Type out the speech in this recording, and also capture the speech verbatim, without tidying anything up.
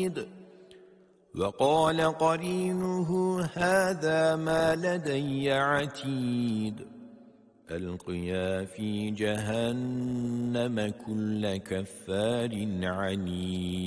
عيد وقال قرينه هذا ما لدي عتيد ألقيا في جهنم كل كفار عنيد